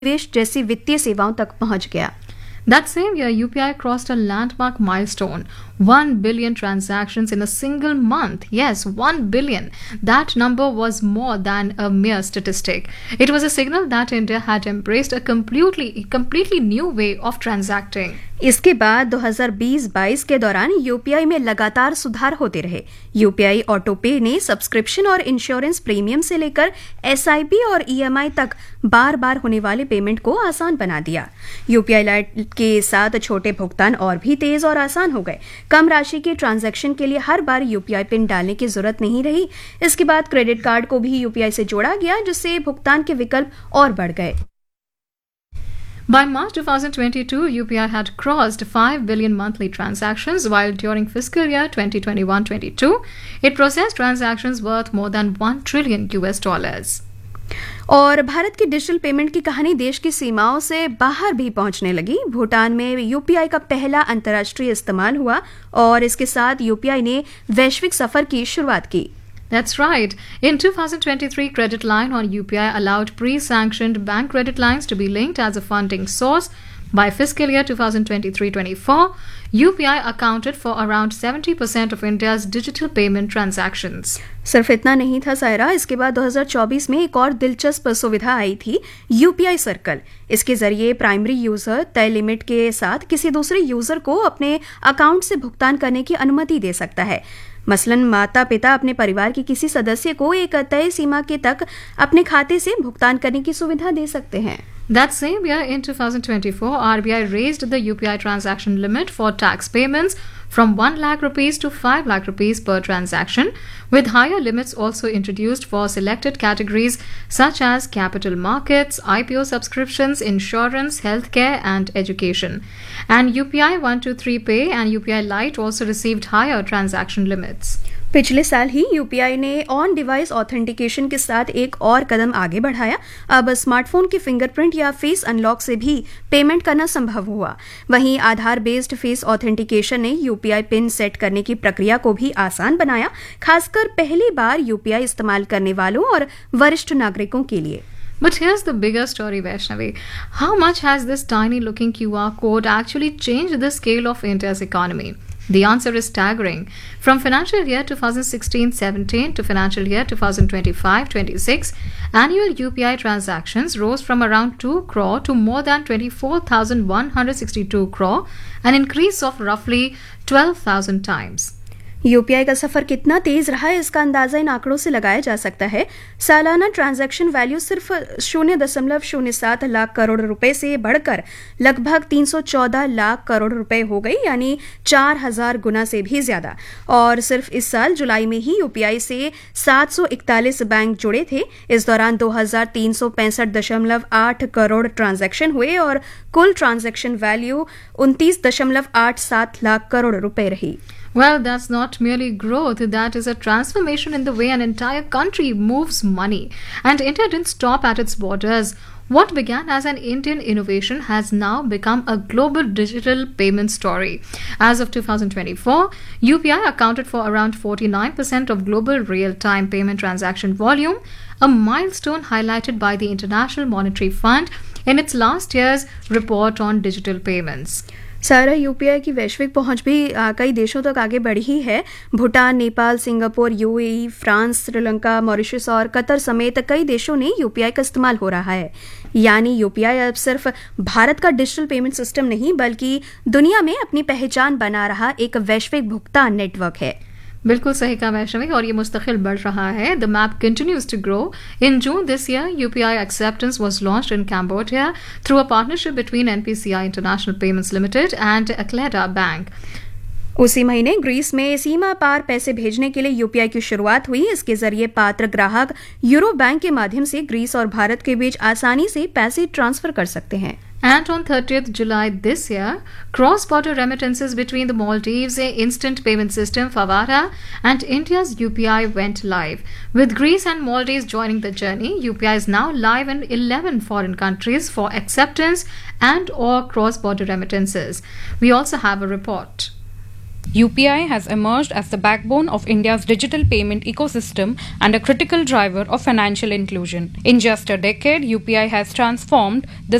निवेश जैसी वित्तीय सेवाओं तक पहुंच गया। That same year, UPI crossed a landmark milestone 1 billion transactions in a single month. Yes, 1 billion. That number was more than a mere statistic. It was a signal that India had embraced a completely new way of transacting. इसके बाद 2020-22 के दौरान UPI में लगातार सुधार होते रहे। UPI auto पे ने सब्सक्रिप्शन और इंश्योरेंस प्रीमियम से लेकर एसआईपी और ईएमआई तक बार बार होने वाले पेमेंट को आसान बना दिया। यूपीआई लाइट के साथ छोटे भुगतान और भी तेज और आसान हो गए। कम राशि के ट्रांजैक्शन के लिए हर बार यूपीआई पिन डालने की जरूरत नहीं रही। इसके बाद क्रेडिट कार्ड को भी यूपीआई से जोड़ा गया, जिससे भुगतान के विकल्प और बढ़ गए। By March 2022, UPI had crossed 5 billion monthly transactions, while during fiscal year 2021-22, it processed transactions worth more than $1 trillion US. और भारत की डिजिटल पेमेंट की कहानी देश की सीमाओं से बाहर भी पहुंचने लगी। भूटान में यूपीआई का पहला अंतर्राष्ट्रीय इस्तेमाल हुआ और इसके साथ यूपीआई ने वैश्विक सफर की शुरुआत की। That's right. In 2023, Credit Line on UPI allowed pre-sanctioned bank credit lines to be linked as a funding source. By fiscal year 2023-24, UPI accounted for around 70% of India's digital payment transactions. सिर्फ इतना नहीं था सायरा, इसके बाद 2024 में एक और दिलचस्प सुविधा आई थी, यूपीआई सर्कल। इसके जरिए प्राइमरी यूजर तय लिमिट के साथ किसी दूसरे यूजर को अपने अकाउंट से भुगतान करने की अनुमति दे सकता है। मसलन माता पिता अपने परिवार के किसी सदस्य को एक तय सीमा के तक अपने खाते से भुगतान करने की सुविधा दे सकते हैं। That same year, in 2024, RBI raised the UPI transaction limit for tax payments from 1 lakh rupees to 5 lakh rupees per transaction, with higher limits also introduced for selected categories such as capital markets, IPO subscriptions, insurance, healthcare, and education. And UPI 123 Pay and UPI Lite also received higher transaction limits. पिछले साल ही UPI ने on device authentication के साथ एक और कदम आगे बढ़ाया। अब स्मार्टफोन के फिंगरप्रिंट या फेस अनलॉक से भी पेमेंट करना संभव हुआ। वहीं आधार बेस्ड फेस ऑथेंटिकेशन ने यूपीआई पिन सेट करने की प्रक्रिया को भी आसान बनाया, खासकर पहली बार यूपीआई इस्तेमाल करने वालों और वरिष्ठ नागरिकों के लिए। But here's the bigger story, Vaishnavi. How much has this tiny looking QR code actually changed the scale of India's economy? The answer is staggering. From financial year 2016-17 to financial year 2025-26, annual UPI transactions rose from around 2 crore to more than 24,162 crore, an increase of roughly 12,000 times. UPI का सफर कितना तेज रहा है, इसका अंदाजा इन आंकड़ों से लगाया जा सकता है। सालाना ट्रांजैक्शन वैल्यू सिर्फ 0.07 लाख करोड़ रुपए से बढ़कर लगभग 314 लाख करोड़ रुपए हो गई, यानी 4000 गुना से भी ज्यादा। और सिर्फ इस साल जुलाई में ही यूपीआई से 741 बैंक जुड़े थे। इस दौरान 2365.8 करोड़ ट्रांजैक्शन हुए और कुल ट्रांजैक्शन वैल्यू 29.87 लाख करोड़ रुपए रही। Well, that's not merely growth, that is a transformation in the way an entire country moves money. And India didn't stop at its borders. What began as an Indian innovation has now become a global digital payment story. As of 2024, UPI accounted for around 49% of global real-time payment transaction volume, a milestone highlighted by the International Monetary Fund in its last year's report on digital payments. सारा UPI की वैश्विक पहुंच भी कई देशों तक आगे बढ़ी ही है। Bhutan, Nepal, Singapore, UAE, France, Sri Lanka, Mauritius और कतर समेत कई देशों में यूपीआई का इस्तेमाल हो रहा है। यानी यूपीआई अब सिर्फ भारत का डिजिटल पेमेंट सिस्टम नहीं, बल्कि दुनिया में अपनी पहचान बना रहा एक वैश्विक भुगतान नेटवर्क है। बिल्कुल सही कहा वैष्णवी, और ये मुस्तकिल बढ़ रहा है। The map continues to grow. In June this year, UPI acceptance was launched in Cambodia through a partnership between NPCI International Payments Limited and Akleda Bank. उसी महीने ग्रीस में सीमा पार पैसे भेजने के लिए यूपीआई की शुरुआत हुई। इसके जरिए पात्र ग्राहक यूरो बैंक के माध्यम से ग्रीस और भारत के बीच आसानी से पैसे ट्रांसफर कर सकते हैं। And on 30th July this year, cross-border remittances between the Maldives' instant payment system Favara and India's UPI went live. With Greece and Maldives joining the journey, UPI is now live in 11 foreign countries for acceptance and or cross-border remittances. We also have a report. UPI has emerged as the backbone of India's digital payment ecosystem and a critical driver of financial inclusion. In just a decade, UPI has transformed the